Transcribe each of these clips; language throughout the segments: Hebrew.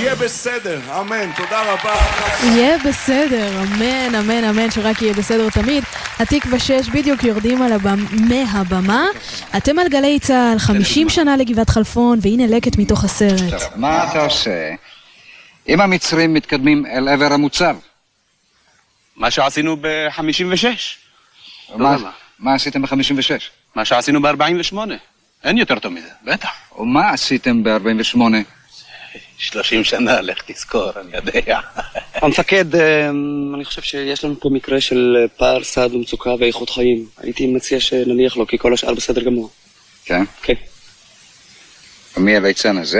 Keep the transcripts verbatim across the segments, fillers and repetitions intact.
יהיה בסדר, אמן, תודה רבה. יהיה בסדר, אמן, אמן, אמן, שרק יהיה בסדר תמיד. התקווה שש בדיוק יורדים על הבמה, מהבמה. אתם על גלי צהל, חמישים שנה לגבעת חלפון, והנה לקט מתוך הסרט. מה אתה עושה? אם המצרים מתקדמים אל עבר המוצב? מה שעשינו ב-חמישים ושש. מה עשיתם ב-חמישים ושש? מה שעשינו ב-ארבעים ושמונה. אין יותר טוב מזה, בטח. ומה עשיתם ב-ארבעים ושמונה? שלושים שנה, לך תזכור, אני יודע. המפקד, אני חושב שיש לנו פה מקרה של פער סעד ומצוקה ואיכות חיים. הייתי מציע שנניח לו, כי כל השאר בסדר גמור. כן? כן. ומי הליצן הזה?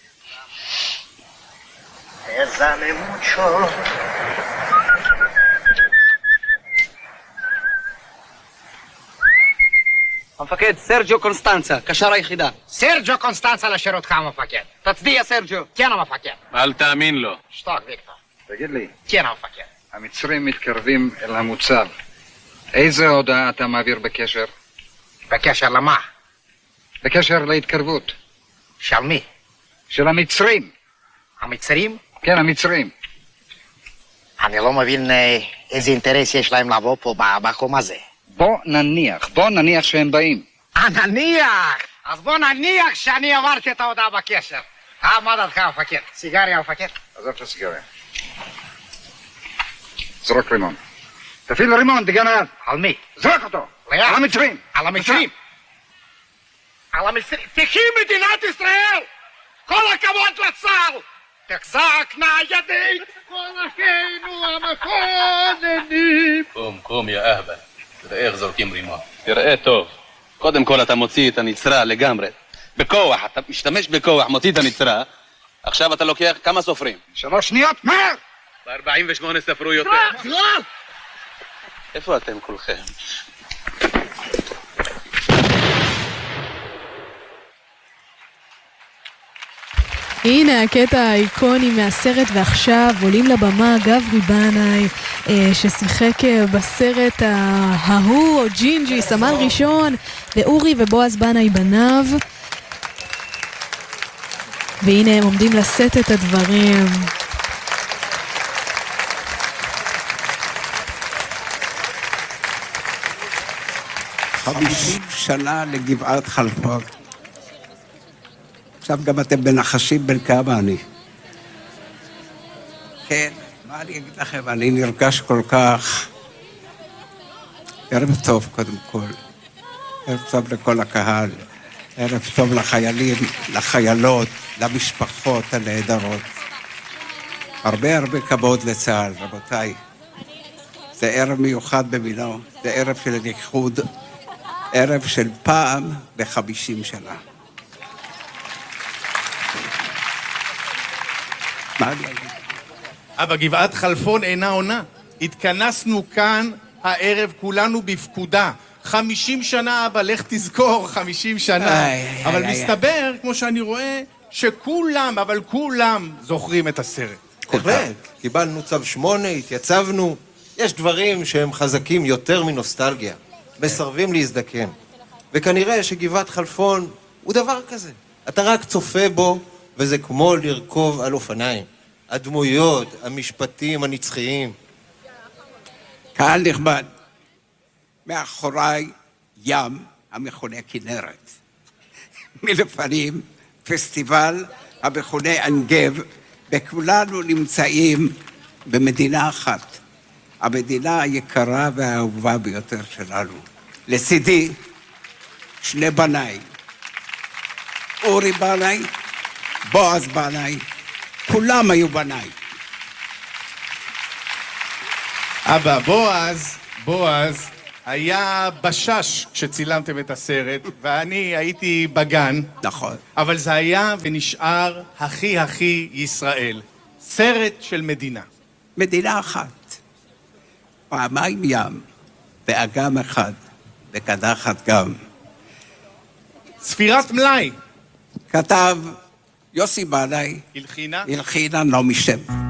המפקד, סרג'ו קונסטנצה, קשר היחידה. סרג'ו קונסטנצה לשירותך, המפקד. תצדיע, סרג'ו. כן, המפקד. אל תאמין לו. שתוק, ויקטור. תגיד לי. כן, המפקד. המצרים מתקרבים אל המוצב. איזה הודעה אתה מעביר בקשר? בקשר למה? בקשר להתקרבות. של מי? של המצרים. המצרים? כן, המצרים. אני לא מבין איזה אינטרס יש להם לבוא פה במקום הזה. בוא נניח, בוא נניח שהם באים. אה, נניח! אז בוא נניח שאני עברתי את ההודעה בקשר. אה, מה דעתך, המפקד? סיגריה, המפקד? עזוב את הסיגריה. זרוק רימון. תפעיל רימון, דגנב. על מי? זרוק אותו! ליד. על המצרים! על המצרים! על המצרים! תחי מדינת ישראל! כל הכבוד לצה"ל! תחזקנה ידי כל אחינו המכוננים! קום, קום, יא אהבל. תראה איך זורקים רימון. תראה טוב. קודם כל אתה מוציא את הנצרה לגמרי. בכוח, אתה משתמש בכוח, מוציא את הנצרה. עכשיו אתה לוקח כמה סופרים? שלוש שניות, מהר! ב-ארבעים ושמונה ספרו יותר. איפה אתם כולכם? הנה הקטע האיקוני מהסרט, ועכשיו עולים לבמה גברי בנאי ששיחק בסרט ההוא, ג'ינג'י, סמל ראשון, ואורי ובועז בנאי בניו, והנה הם עומדים לשאת את הדברים. חמישים שנה לגבעת חלפון. עכשיו גם אתם בנחשים בין כמה אני. כן, מה אני אגיד לכם, אני נרגש כל כך. ערב טוב קודם כל. ערב טוב לכל הקהל. ערב טוב לחיילים, לחיילות, למשפחות הנהדרות. הרבה הרבה כבוד לצה"ל, רבותיי. זה ערב מיוחד במינו, זה ערב של ייחוד, ערב של פעם בחמישים שנה. מה אני אגיד? אבל גבעת חלפון אינה עונה. התכנסנו כאן הערב כולנו בפקודה. חמישים שנה, אבל לך תזכור, חמישים שנה. איי, אבל איי, מסתבר, כמו שאני רואה, שכולם, אבל כולם זוכרים את הסרט. בהחלט, קיבלנו צו שמונה, התייצבנו. יש דברים שהם חזקים יותר מנוסטלגיה. מסרבים להזדקן. וכנראה שגבעת חלפון הוא דבר כזה. אתה רק צופה בו, וזה כמו לרכוב על אופניים. הדמויות, המשפטים הנצחיים. קהל נכבד, מאחוריי ים המכונה כנרת. מלפנים פסטיבל המכונה אנגב, וכולנו נמצאים במדינה אחת. המדינה היקרה והאהובה ביותר שלנו. לצידי שני בניי, אורי בנאי, בועז בנאי, כולם היו בניי. אבא, בועז, בועז, היה בשש כשצילמתם את הסרט, ואני הייתי בגן. נכון. אבל זה היה ונשאר הכי הכי ישראל. סרט של מדינה. מדינה אחת. פעמיים ים, באגם אחד, בקדחת גם. ספירת מלאי. כתב יוסי בנאי, הלחינה? הלחינה נעמי שמר.